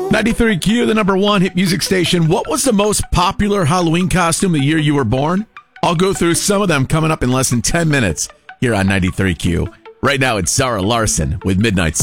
93Q, the number one hit music station. What was the most popular Halloween costume the year you were born? I'll go through some of them coming up in less than 10 minutes here on 93Q. Right now, it's Zara Larson with Midnight